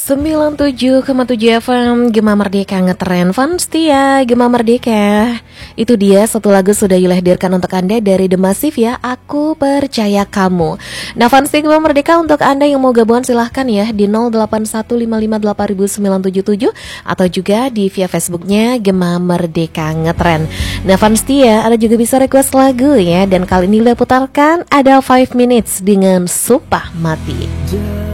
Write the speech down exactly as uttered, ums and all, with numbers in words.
sembilan puluh tujuh koma tujuh F M Gema Merdeka ngetren fans setia Gema Merdeka. Itu dia satu lagu sudah dihadirkan untuk Anda dari The Massive ya, Aku Percaya Kamu. Nah fans setia Gema Merdeka, untuk Anda yang mau gabungan silahkan ya di nol delapan satu lima lima delapan sembilan tujuh tujuh atau juga di via Facebooknya Gema Merdeka ngetren. Nah fans setia, Anda juga bisa request lagu ya, dan kali ini kita putarkan ada five minutes dengan Sumpah Mati.